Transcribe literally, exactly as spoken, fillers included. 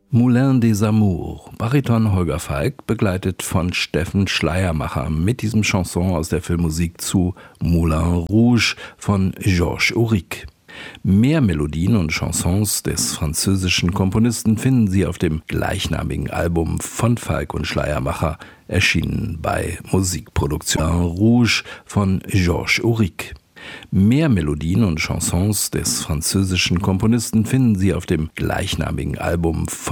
Moulin des Amours. Bariton Holger Falk, begleitet von Steffen Schleiermacher mit diesem Chanson aus der Filmmusik zu Moulin Rouge von Georges Auric. Mehr Melodien und Chansons des französischen Komponisten finden Sie auf dem gleichnamigen Album von Falk und Schleiermacher, erschienen bei Musikproduktion Rouge von Georges Auric. Mehr Melodien und Chansons des französischen Komponisten finden Sie auf dem gleichnamigen Album von